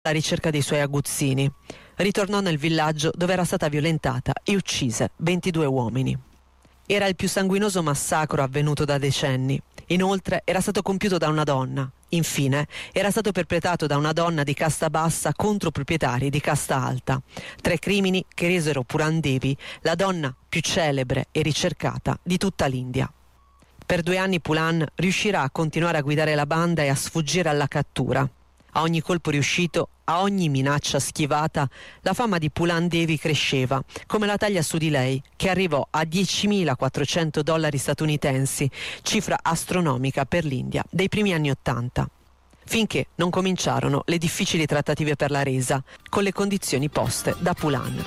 alla ricerca dei suoi aguzzini. Ritornò nel villaggio dove era stata violentata e uccise 22 uomini. Era il più sanguinoso massacro avvenuto da decenni. Inoltre era stato compiuto da una donna. Infine era stato perpetrato da una donna di casta bassa contro proprietari di casta alta. 3 crimini che resero Puran Devi la donna più celebre e ricercata di tutta l'India. Per 2 anni Puran riuscirà a continuare a guidare la banda e a sfuggire alla cattura. A ogni colpo riuscito, a ogni minaccia schivata, la fama di Puran Devi cresceva, come la taglia su di lei, che arrivò a $10.400 statunitensi, cifra astronomica per l'India dei primi anni '80, finché non cominciarono le difficili trattative per la resa, con le condizioni poste da Puran.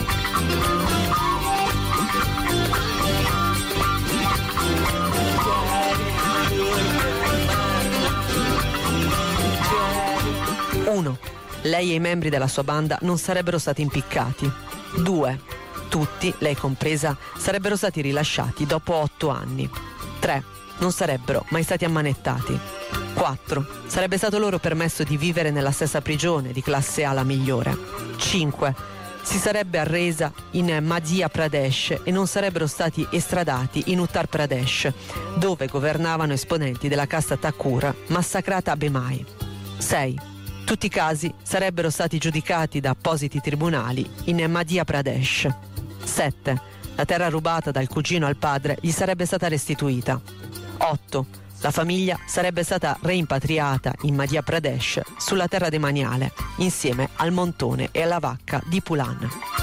Uno, lei e i membri della sua banda non sarebbero stati impiccati. 2, tutti, lei compresa, sarebbero stati rilasciati dopo 8 anni. 3, non sarebbero mai stati ammanettati. 4, sarebbe stato loro permesso di vivere nella stessa prigione di classe A, la migliore. 5, si sarebbe arresa in Madhya Pradesh e non sarebbero stati estradati in Uttar Pradesh, dove governavano esponenti della casta Thakur, massacrata a Bemai. 6, tutti i casi sarebbero stati giudicati da appositi tribunali in Madhya Pradesh. 7. La terra rubata dal cugino al padre gli sarebbe stata restituita. 8. La famiglia sarebbe stata reimpatriata in Madhya Pradesh sulla terra demaniale, insieme al montone e alla vacca di Puran.